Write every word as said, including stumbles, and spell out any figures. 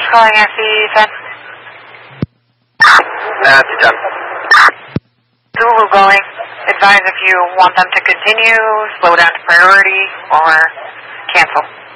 calling F E ten. Uh, it's done. Zulu going. Advise if you want them to continue, slow down to priority, or cancel.